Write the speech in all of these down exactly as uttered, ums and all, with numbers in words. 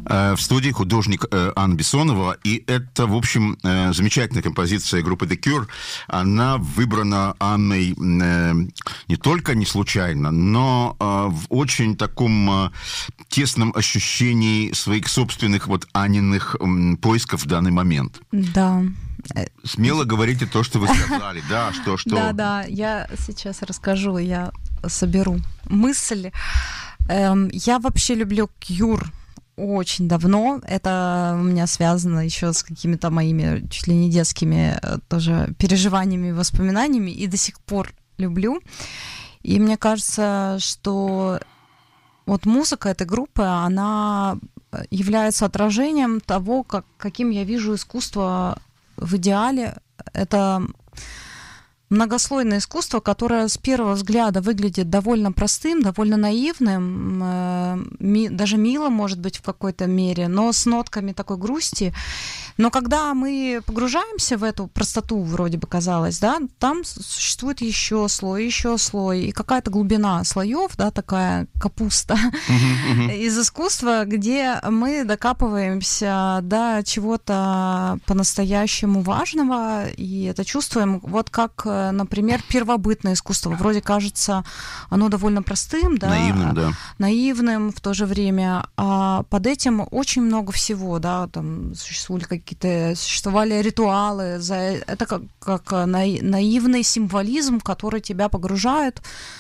В студии художник Анна Бессонова, и это, в общем, замечательная композиция группы The Cure. Она выбрана Анной не только не случайно, но в очень таком тесном ощущении своих собственных вот Аниных поисков в данный момент. Да. Смело говорите то, что вы сказали, да, что, что... Да, да, я сейчас расскажу, я соберу мысли. Эм, я вообще люблю Cure очень давно. Это у меня связано еще с какими-то моими чуть ли не детскими тоже переживаниями и воспоминаниями, и до сих пор люблю. И мне кажется, что вот музыка этой группы, она является отражением того, как, каким я вижу искусство в идеале. Это многослойное искусство, которое с первого взгляда выглядит довольно простым, довольно наивным, э, ми, даже милым, может быть, в какой-то мере, но с нотками такой грусти. Но когда мы погружаемся в эту простоту, вроде бы казалось, да, там существует еще слой, еще слой, и какая-то глубина слоев, да, такая капуста uh-huh, uh-huh. из искусства, где мы докапываемся до чего-то по-настоящему важного, и это чувствуем, вот как, например, первобытное искусство. Вроде кажется, оно довольно простым, да, наивным, да. наивным в то же время, а под этим очень много всего, да, там существовали какие какие-то существовали ритуалы, за это как, как наивный символизм, который тебя погружает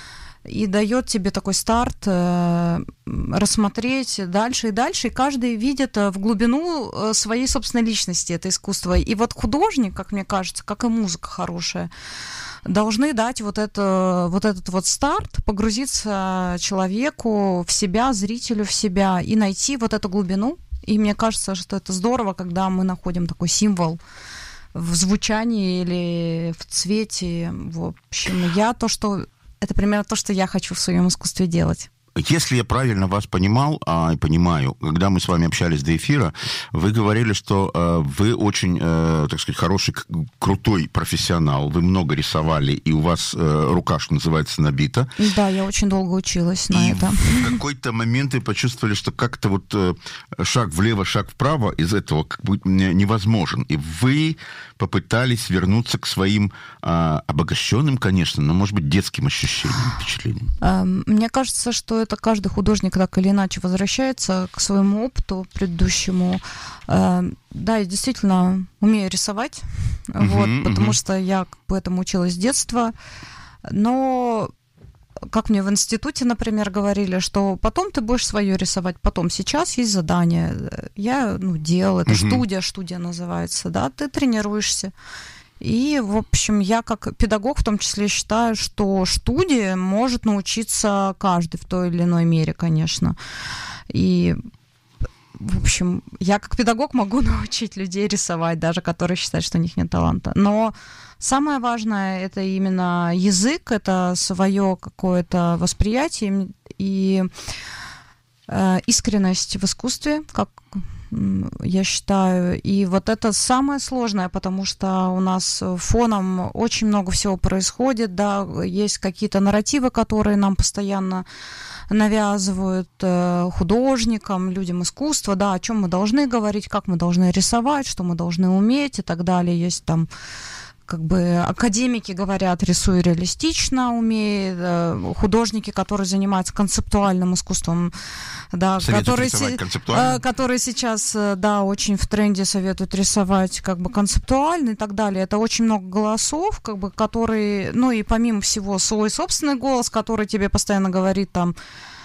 и дает тебе такой старт э, рассмотреть дальше и дальше, и каждый видит в глубину своей собственной личности это искусство. И вот художник, как мне кажется, как и музыка хорошая, должны дать вот, это, вот этот вот старт, погрузиться человеку в себя, зрителю в себя и найти вот эту глубину. И мне кажется, что это здорово, когда мы находим такой символ в звучании или в цвете. В общем, я то, что... Это примерно то, что я хочу в своем искусстве делать. Если я правильно вас понимал, а, и понимаю, когда мы с вами общались до эфира, вы говорили, что э, вы очень, э, так сказать, хороший, крутой профессионал, вы много рисовали, и у вас э, рука, что называется, набита. Да, я очень долго училась на и это. В какой-то момент вы почувствовали, что как-то вот э, шаг влево, шаг вправо из этого как бы невозможен. И вы попытались вернуться к своим э, обогащенным, конечно, но, может быть, детским ощущениям, впечатлениям. Эм, мне кажется, что это каждый художник так или иначе возвращается к своему опыту предыдущему. Да, я действительно умею рисовать, uh-huh, вот, uh-huh. потому что я как бы этому училась с детства. Но, как мне в институте, например, говорили, что потом ты будешь свое рисовать, потом. Сейчас есть задание. Я ну, делал, это uh-huh. студия, студия называется, да, ты тренируешься. И, в общем, я как педагог в том числе считаю, что студии может научиться каждый в той или иной мере, конечно. И, в общем, я как педагог могу научить людей рисовать, даже которые считают, что у них нет таланта. Но самое важное — это именно язык, это свое какое-то восприятие и э, искренность в искусстве, как я считаю. И вот это самое сложное, потому что у нас фоном очень много всего происходит, да, есть какие-то нарративы, которые нам постоянно навязывают э, художникам, людям искусства, да, о чем мы должны говорить, как мы должны рисовать, что мы должны уметь и так далее. Есть там как бы академики говорят, рисуй реалистично, умеет, художники, которые занимаются концептуальным искусством, да, которые, се- которые сейчас, да, очень в тренде советуют рисовать как бы концептуально и так далее. Это очень много голосов, как бы, которые, ну и помимо всего свой собственный голос, который тебе постоянно говорит там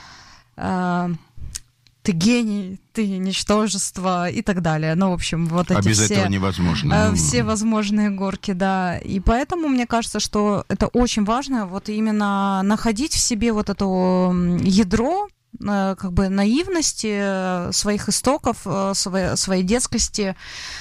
э- ты гений, ты ничтожество и так далее. Ну, в общем, вот эти а без все, этого невозможно. все возможные горки, да. И поэтому мне кажется, что это очень важно вот именно находить в себе вот это ядро как бы наивности, своих истоков, своей, своей детскости,